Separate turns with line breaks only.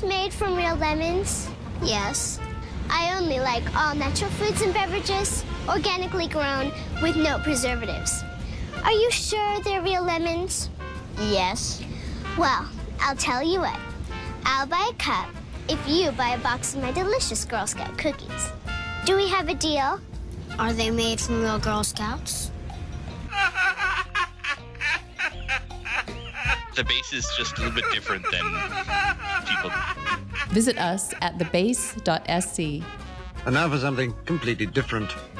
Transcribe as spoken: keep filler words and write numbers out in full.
juice made from real lemons?
Yes.
I only like all natural foods and beverages, organically grown, with no preservatives. Are you sure they're real lemons?
Yes.
Well, I'll tell you what. I'll buy a cup if you buy a box of my delicious Girl Scout cookies. Do we have a deal?
Are they made from real Girl Scouts?
The base is just a little bit different than people.
Visit us at the base dot s c.
And now for something completely different.